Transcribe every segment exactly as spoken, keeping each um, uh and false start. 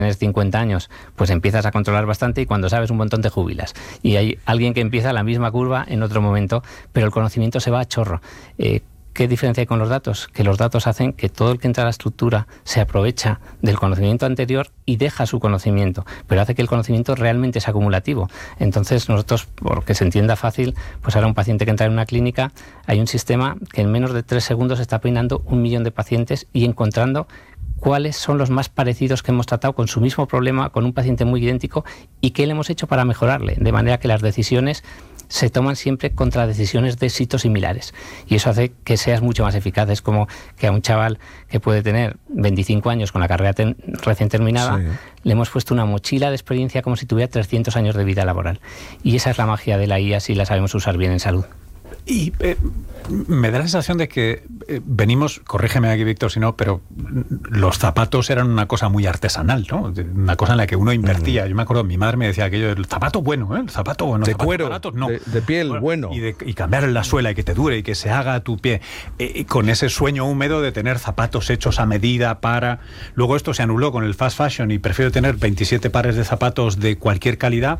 tienes cincuenta años, pues empiezas a controlar bastante y cuando sabes un montón te jubilas. Y hay alguien que empieza la misma curva en otro momento, pero el conocimiento se va a chorro. Eh, ¿Qué diferencia hay con los datos? Que los datos hacen que todo el que entra a la estructura se aprovecha del conocimiento anterior y deja su conocimiento, pero hace que el conocimiento realmente sea acumulativo. Entonces nosotros, porque se entienda fácil, pues ahora un paciente que entra en una clínica, hay un sistema que en menos de tres segundos está peinando un millón de pacientes y encontrando cuáles son los más parecidos que hemos tratado con su mismo problema, con un paciente muy idéntico, y qué le hemos hecho para mejorarle, de manera que las decisiones se toman siempre contra decisiones de sitios similares. Y eso hace que seas mucho más eficaz. Es como que a un chaval que puede tener veinticinco años con la carrera ten- recién terminada, sí, le hemos puesto una mochila de experiencia como si tuviera trescientos años de vida laboral. Y esa es la magia de la I A si la sabemos usar bien en salud. Y eh, me da la sensación de que eh, venimos, corrígeme aquí Víctor si no, pero los zapatos eran una cosa muy artesanal, ¿no? Una cosa en la que uno invertía. Mm. Yo me acuerdo, mi madre me decía aquello, el zapato bueno, ¿eh? El zapato bueno. De zapatos cuero, baratos, no. de, de piel, bueno. bueno. Y, de, y cambiar la suela y que te dure y que se haga a tu pie. Eh, con ese sueño húmedo de tener zapatos hechos a medida para... Luego esto se anuló con el fast fashion y prefiero tener veintisiete pares de zapatos de cualquier calidad.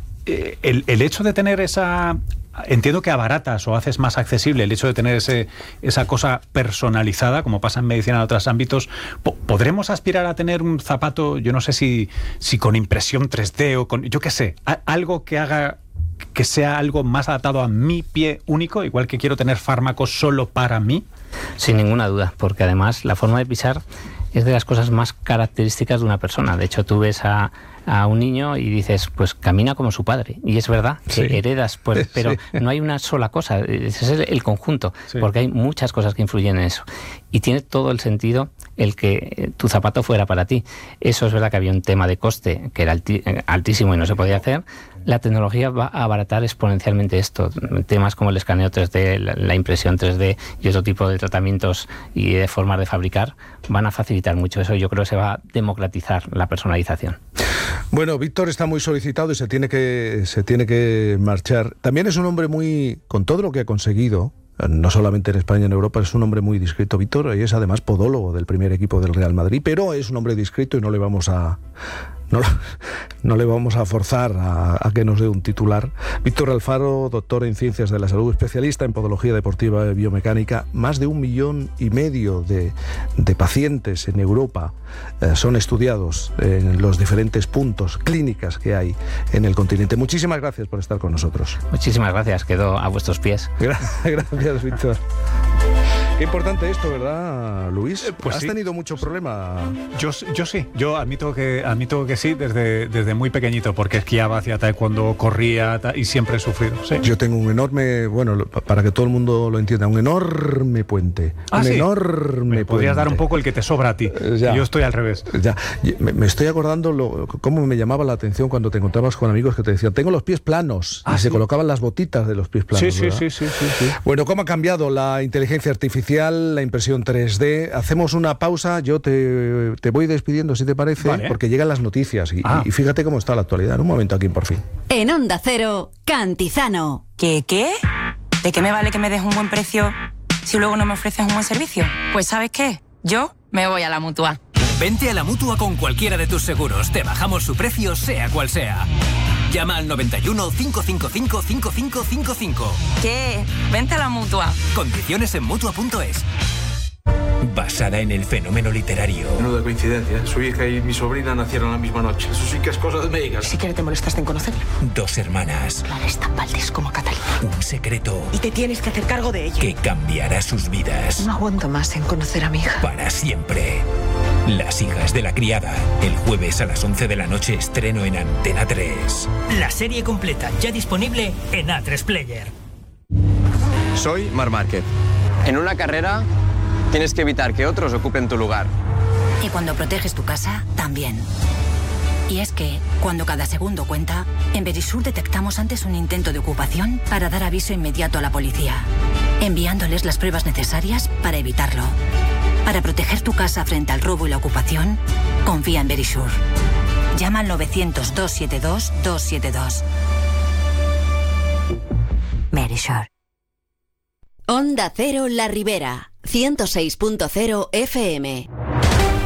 Eh, el, el hecho de tener esa... Entiendo que abaratas o haces más accesible el hecho de tener ese, esa cosa personalizada, como pasa en medicina en otros ámbitos. ¿Podremos aspirar a tener un zapato, yo no sé si, si con impresión tres D o con, yo qué sé, a, algo que haga que sea algo más adaptado a mi pie único, igual que quiero tener fármacos solo para mí? Sin ninguna duda, porque además la forma de pisar es de las cosas más características de una persona. De hecho, tú ves a, a un niño y dices, pues camina como su padre. Y es verdad, que sí. heredas, pues, pero sí. no hay una sola cosa, ese es el, el conjunto, sí. porque hay muchas cosas que influyen en eso. Y tiene todo el sentido el que tu zapato fuera para ti. Eso es verdad que había un tema de coste que era alti, altísimo y no se podía hacer. La tecnología va a abaratar exponencialmente esto. Temas como el escaneo tres D, la, la impresión tres D y otro tipo de tratamientos y de formas de fabricar van a facilitar mucho eso. Yo creo que se va a democratizar la personalización. Bueno, Víctor está muy solicitado y se tiene que, se tiene que marchar. También es un hombre muy... con todo lo que ha conseguido, no solamente en España, en Europa, es un hombre muy discreto, Víctor, y es además podólogo del primer equipo del Real Madrid, pero es un hombre discreto y no le vamos a... No, no le vamos a forzar a, a que nos dé un titular. Víctor Alfaro, doctor en Ciencias de la Salud, especialista en Podología Deportiva y Biomecánica. Más de un millón y medio de, de pacientes en Europa eh, son estudiados en los diferentes puntos clínicas que hay en el continente. Muchísimas gracias por estar con nosotros. Muchísimas gracias, quedo a vuestros pies. Gracias, Víctor. Qué importante esto, ¿verdad, Luis? Eh, pues ¿Has sí. tenido mucho problema? Yo, yo sí, yo admito que admito que sí desde, desde muy pequeñito, porque esquiaba, hacía taekwondo, corría ta, y siempre he sufrido. Sí. Yo tengo un enorme, bueno, para que todo el mundo lo entienda, un enorme puente. Ah, un sí. enorme Me podrías puente. dar un poco el que te sobra a ti. Ya. Yo estoy al revés. Ya. Me, me estoy acordando lo, cómo me llamaba la atención cuando te encontrabas con amigos que te decían, tengo los pies planos. Ah, y ¿sí? se colocaban las botitas de los pies planos. Sí, sí, sí, sí, sí, sí. Bueno, ¿cómo ha cambiado la inteligencia artificial, la impresión tres D? Hacemos una pausa, yo te, te voy despidiendo, si te parece, vale. porque llegan las noticias y, ah. y fíjate cómo está la actualidad. En un momento aquí en Por Fin. En Onda Cero, Cantizano. ¿Qué qué? ¿De qué me vale que me des un buen precio si luego no me ofreces un buen servicio? Pues ¿sabes qué? Yo me voy a la Mutua. Vente a la Mutua con cualquiera de tus seguros. Te bajamos su precio, sea cual sea. Llama al noventa y uno, cinco cinco cinco, cinco cinco cinco cinco. ¿Qué? Vente a la Mutua. Condiciones en Mutua punto es. Basada en el fenómeno literario. Menuda coincidencia. Su hija y mi sobrina nacieron la misma noche. Eso sí que es cosa de médicas. Si siquiera te molestaste en conocerla. Dos hermanas. Clara es tan Valdés como Catalina. Un secreto. Y te tienes que hacer cargo de ella. Que cambiará sus vidas. No aguanto más en conocer a mi hija. Para siempre. Las hijas de la criada. El jueves a las once de la noche estreno en Antena tres. La serie completa ya disponible en A tres Player. Soy Marc Márquez. En una carrera tienes que evitar que otros ocupen tu lugar. Y cuando proteges tu casa, también. Y es que, cuando cada segundo cuenta, en Verisur detectamos antes un intento de ocupación para dar aviso inmediato a la policía, enviándoles las pruebas necesarias para evitarlo. Para proteger tu casa frente al robo y la ocupación, confía en Verisur. Llama al novecientos, doscientos setenta y dos, doscientos setenta y dos. Verisur. Onda Cero La Ribera, ciento seis punto cero F M.